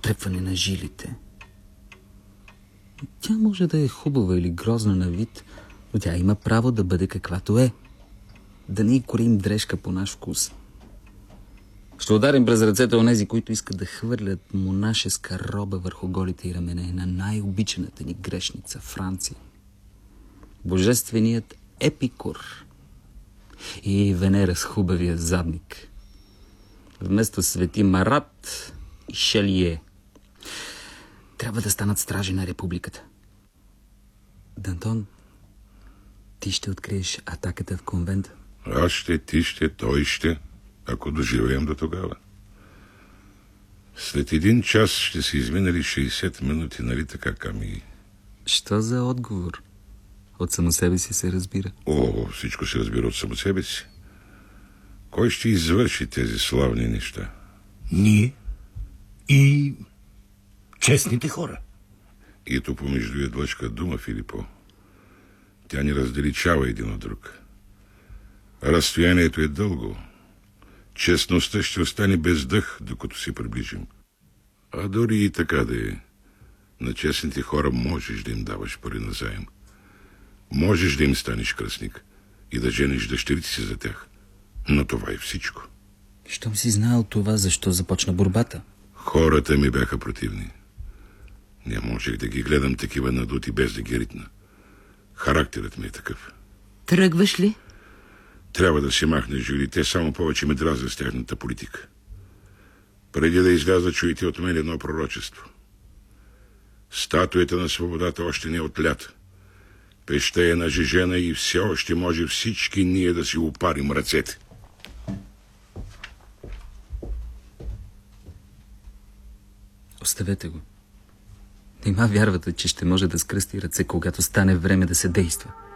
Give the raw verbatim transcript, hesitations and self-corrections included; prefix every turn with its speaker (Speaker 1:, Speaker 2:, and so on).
Speaker 1: потрепване на жилите. Тя може да е хубава или грозна на вид, но тя има право да бъде каквато е. Да не й корим дрежка по наш вкус. Ще ударим през ръцете онези, които искат да хвърлят монашеска роба върху голите й рамене на най-обичаната ни грешница Франция. Божественият Епикур и Венера с хубавия задник. Вместо свети Марат и Шелие трябва да станат стражи на републиката. Дантон, ти ще откриеш атаката в конвента?
Speaker 2: Аз ще, ти ще, той ще, ако доживеем до тогава. След един час ще са изминали шейсет минути, нали така, Ками?
Speaker 1: Що за отговор? От само себе си се разбира.
Speaker 2: О, всичко се разбира от само себе си. Кой ще извърши тези славни неща?
Speaker 3: Ние и честните хора.
Speaker 2: И то помежду е длъжка дума, Филипо. Тя ни разделичава един от друг. Разстоянието е дълго. Честността ще остане без дъх, докато се приближим. А дори и така да е, на честните хора можеш да им даваш пари назаем. Можеш да им станеш кръстник и да жениш дъщерите си за тях. Но това е всичко.
Speaker 1: Щом си знаел това, защо започна борбата?
Speaker 2: Хората ми бяха противни. Не можех да ги гледам такива надути, без да ги ритна. Характерът ми е такъв.
Speaker 4: Тръгваш ли?
Speaker 2: Трябва да се махне, Жюли. Те само повече ме дразнят с тяхната политика. Преди да изляза, чуете от мен едно пророчество. Статуята на свободата още не е отлята. Пеща е нажежена и все още може всички ние да си опарим ръцете.
Speaker 1: Оставете го. Нима вярвате, че ще може да скръсти ръце, когато стане време да се действа?